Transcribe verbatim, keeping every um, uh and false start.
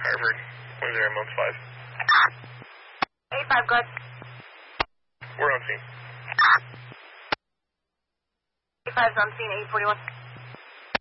Harvard, one zero month five. eight five, good. We're on scene. eight five's on scene, eight forty-one.